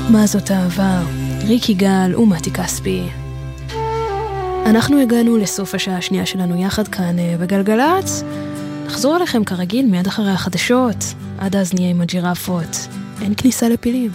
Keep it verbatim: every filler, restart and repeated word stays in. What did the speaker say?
מה זאת אהבה, ריקי גל ומתי כספי. אנחנו הגענו לסוף השעה השנייה שלנו יחד כאן בגלגלץ. נחזור אליכם כרגיל מיד אחרי החדשות. עד אז נהיה עם הג'ירפות. אין כניסה לפילים.